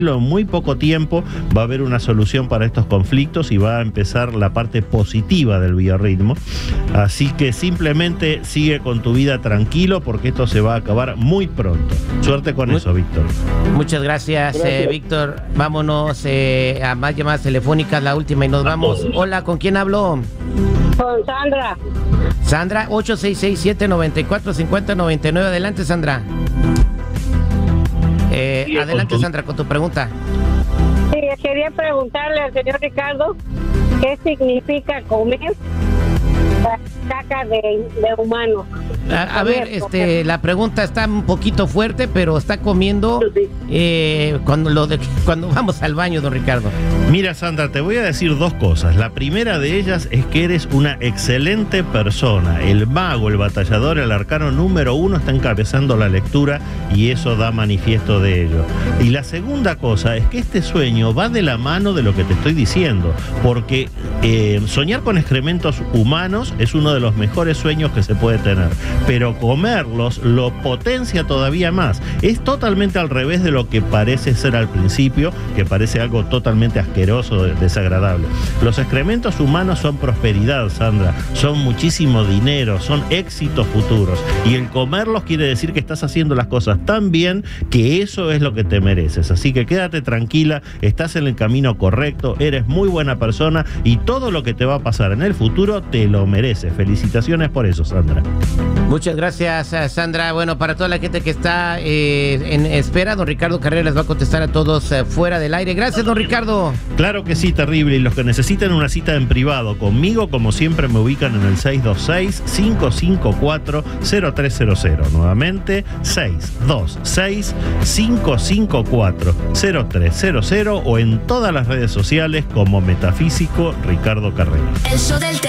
En muy poco tiempo va a haber una solución para estos conflictos y va a empezar la parte positiva del biorritmo. Así que simplemente sigue con tu vida tranquilo porque esto se va a acabar muy pronto. Suerte con eso, Víctor. Muchas gracias. Víctor. Vámonos a más llamadas telefónicas, la última y nos vamos. Hola, ¿con quién hablo? Con Sandra. Sandra, 8667-945099. Adelante, Sandra. Adelante, Sandra, con tu pregunta. Sí, quería preguntarle al señor Ricardo qué significa comer caca de humano. A ver, la pregunta está un poquito fuerte, pero está comiendo cuando vamos al baño, don Ricardo. Mira, Sandra, te voy a decir dos cosas. La primera de ellas es que eres una excelente persona. El mago, el batallador, el arcano número 1 está encabezando la lectura y eso da manifiesto de ello. Y la segunda cosa es que este sueño va de la mano de lo que te estoy diciendo, porque soñar con excrementos humanos es uno de los mejores sueños que se puede tener, pero comerlos lo potencia todavía más. Es totalmente al revés de lo que parece ser al principio, que parece algo totalmente asqueroso, desagradable. Los excrementos humanos son prosperidad, Sandra, son muchísimo dinero, son éxitos futuros, y el comerlos quiere decir que estás haciendo las cosas tan bien que eso es lo que te mereces. Así que quédate tranquila, estás en el camino correcto, eres muy buena persona y todo lo que te va a pasar en el futuro te lo mereces. Felicitaciones por eso, Sandra. Muchas gracias, Sandra. Bueno, para toda la gente que está en espera, don Ricardo Carreras va a contestar a todos fuera del aire. Gracias, don Ricardo. Claro que sí, terrible. Y los que necesiten una cita en privado conmigo, como siempre, me ubican en el 626-554-0300. Nuevamente, 626-554-0300 o en todas las redes sociales como Metafísico Ricardo Carreras.